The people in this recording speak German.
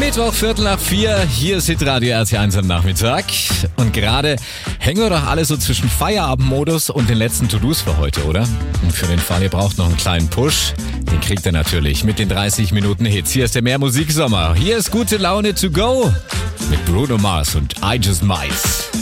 Mittwoch, 3:15, hier ist Hitradio RT1 am Nachmittag. Und gerade hängen wir doch alle so zwischen Feierabendmodus und den letzten To-Dos für heute, oder? Und für den Fall, ihr braucht noch einen kleinen Push, den kriegt ihr natürlich mit den 30 Minuten Hits. Hier ist der Mehr-Musik-Sommer. Hier ist gute Laune to go mit Bruno Mars und I Just Might.